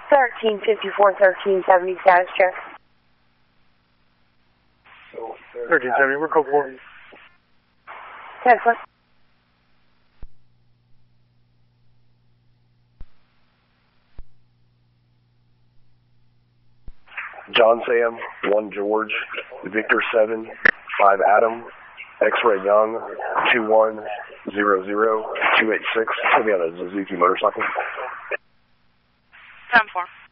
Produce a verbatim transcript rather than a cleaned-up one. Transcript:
thirteen fifty-four, thirteen seventy status check. thirteen seventy, we're code four. Excellent. John Sam, one George, Victor seven, five Adam, X-Ray Young, two one zero zero two eight six. It's going to be on a Suzuki motorcycle. ten four.